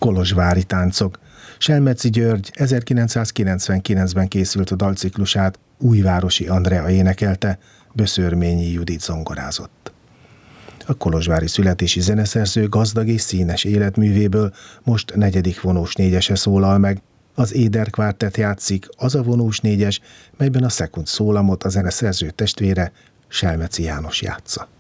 Kolozsvári táncok. Selmeci György 1999-ben készült a dalciklusát Újvárosi Andrea énekelte, Böszörményi Judit zongorázott. A kolozsvári születési zeneszerző gazdag és színes életművéből most 4. vonós négyese szólal meg. Az Éder Kvártett játszik, az a vonós négyes, melyben a szekund szólamot a zeneszerző testvére, Selmeci János játsza.